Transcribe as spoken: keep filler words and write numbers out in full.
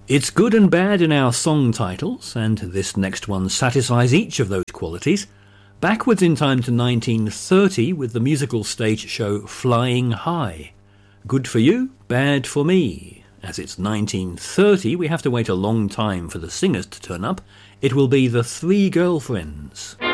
It's good and bad in our song titles, and this next one satisfies each of those qualities. Backwards in time to nineteen thirty with the musical stage show Flying High. Good for you, bad for me. As it's nineteen thirty, we have to wait a long time for the singers to turn up. It will be the Three Girlfriends.